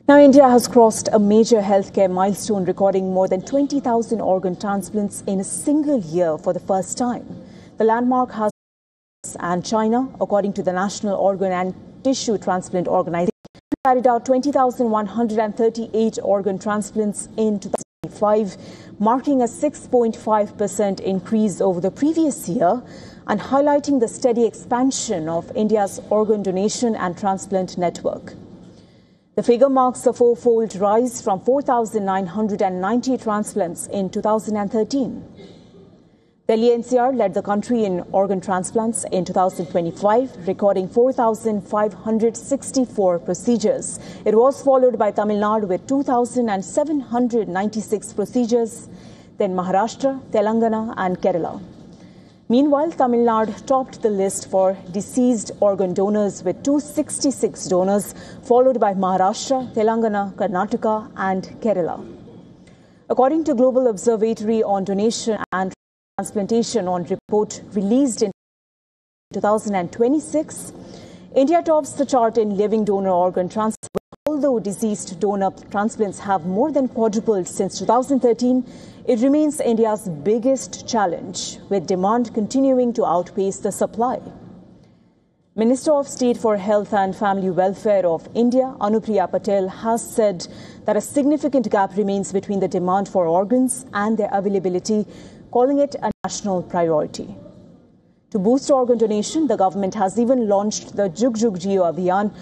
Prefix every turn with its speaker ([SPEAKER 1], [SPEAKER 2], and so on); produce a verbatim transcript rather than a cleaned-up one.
[SPEAKER 1] Now, India has crossed a major healthcare milestone, recording more than twenty thousand organ transplants in a single year for the first time. The landmark has and China, according to the National Organ and Tissue Transplant Organization, carried out twenty thousand one hundred thirty-eight organ transplants in two thousand twenty-five, marking a six point five percent increase over the previous year and highlighting the steady expansion of India's organ donation and transplant network. The figure marks a four-fold rise from four thousand nine hundred ninety transplants in two thousand thirteen. Delhi N C R led the country in organ transplants in two thousand twenty-five, recording four thousand five hundred sixty-four procedures. It was followed by Tamil Nadu with two thousand seven hundred ninety-six procedures, then Maharashtra, Telangana and Kerala. Meanwhile, Tamil Nadu topped the list for deceased organ donors with two hundred sixty-six donors, followed by Maharashtra, Telangana, Karnataka and Kerala. According to Global Observatory on Donation and Transplantation on report released in two thousand twenty-six, India tops the chart in living donor organ transplants. Although deceased donor transplants have more than quadrupled since two thousand thirteen, it remains India's biggest challenge, with demand continuing to outpace the supply. Minister of State for Health and Family Welfare of India, Anupriya Patel, has said that a significant gap remains between the demand for organs and their availability, calling it a national priority. To boost organ donation, the government has even launched the Jug Jug Jio Abhiyan,